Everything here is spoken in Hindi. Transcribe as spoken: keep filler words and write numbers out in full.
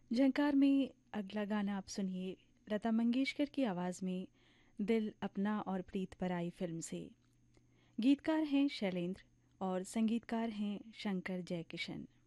झंकार में अगला गाना आप सुनिए लता मंगेशकर की आवाज़ में दिल अपना और प्रीत पर आई फिल्म से। गीतकार हैं शैलेंद्र और संगीतकार हैं शंकर जयकिशन।